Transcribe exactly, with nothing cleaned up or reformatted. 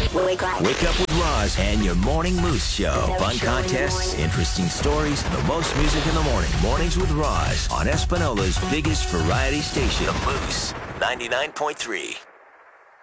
Wake up. Wake up with Roz and your Morning Moose Show. Fun contests, interesting stories, and the most music in the morning. Mornings with Roz on Espanola's biggest variety station, The Moose, ninety-nine point three.